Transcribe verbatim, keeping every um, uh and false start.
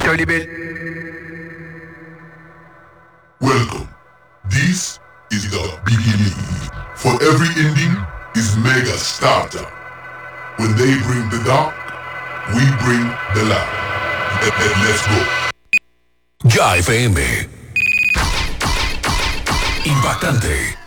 Shirley Bell. Welcome. This is the beginning. For every ending is mega starter. When they bring the dark, we bring the light. Let's go. Ya F M. Impactante.